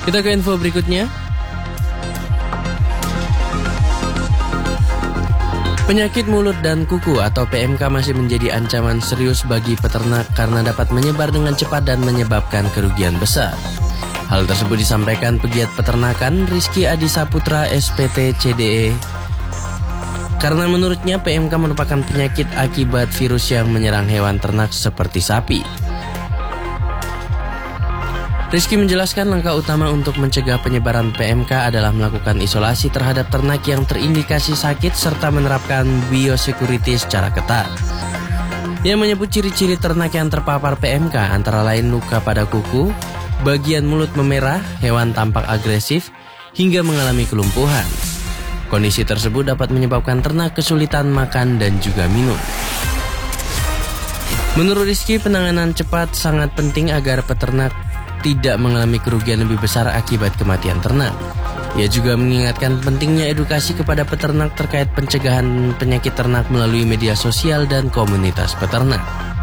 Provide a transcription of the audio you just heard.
Kita ke info berikutnya. Penyakit mulut dan kuku atau PMK masih menjadi ancaman serius bagi peternak karena dapat menyebar dengan cepat dan menyebabkan kerugian besar. Hal tersebut disampaikan pegiat peternakan Rizky Adi Saputra SPT CDE. Karena menurutnya PMK merupakan penyakit akibat virus yang menyerang hewan ternak seperti sapi. Rizky menjelaskan langkah utama untuk mencegah penyebaran PMK adalah melakukan isolasi terhadap ternak yang terindikasi sakit serta menerapkan biosecurity secara ketat. Ia menyebut ciri-ciri ternak yang terpapar PMK antara lain luka pada kuku, bagian mulut memerah, hewan tampak agresif, hingga mengalami kelumpuhan. Kondisi tersebut dapat menyebabkan ternak kesulitan makan dan juga minum. Menurut Rizky, penanganan cepat sangat penting agar peternak tidak mengalami kerugian lebih besar akibat kematian ternak. Ia juga mengingatkan pentingnya edukasi kepada peternak terkait pencegahan penyakit ternak melalui media sosial dan komunitas peternak.